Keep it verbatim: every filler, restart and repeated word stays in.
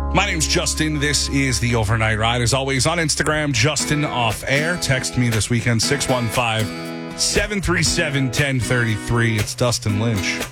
My name's Justin. This is the Overnight Ride. As always, on Instagram, Justin Off Air. Text me this weekend, six one five, seven three seven, one zero three three. It's Dustin Lynch.